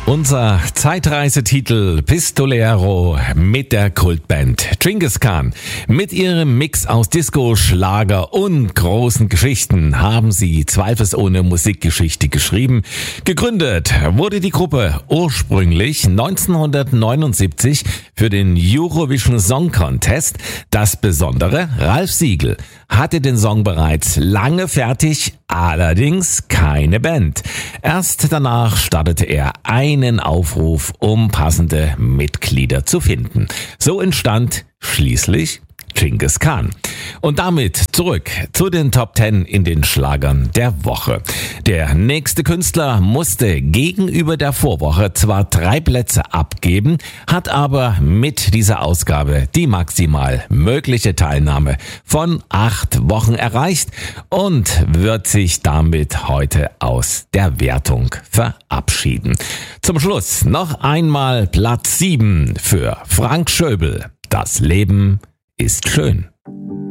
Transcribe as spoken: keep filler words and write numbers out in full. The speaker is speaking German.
Unser Zeitreisetitel Pistolero mit der Kultband Genghis Khan. Mit ihrem Mix aus Disco, Schlager und großen Geschichten haben sie zweifelsohne Musikgeschichte geschrieben. Gegründet wurde die Gruppe ursprünglich neunzehnhundertneunundsiebzig für den Eurovision Song Contest. Das Besondere, Ralf Siegel hatte den Song bereits lange fertig, allerdings keine Band. Erst danach startete er einen Aufruf, um passende Mitglieder zu finden. So entstand schließlich Genghis Khan. Und damit zurück zu den Top Ten in den Schlagern der Woche. Der nächste Künstler musste gegenüber der Vorwoche zwar drei Plätze abgeben, hat aber mit dieser Ausgabe die maximal mögliche Teilnahme von acht Wochen erreicht und wird sich damit heute aus der Wertung verabschieden. Zum Schluss noch einmal Platz sieben für Frank Schöbel. Das Leben ist schön.